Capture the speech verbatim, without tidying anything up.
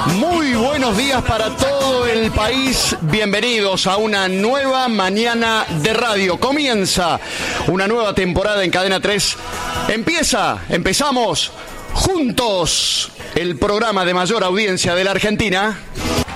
Muy buenos días para todo el país. Bienvenidos a una nueva mañana de radio. Comienza una nueva temporada en Cadena tres. Empieza, empezamos juntos el programa de mayor audiencia de la Argentina.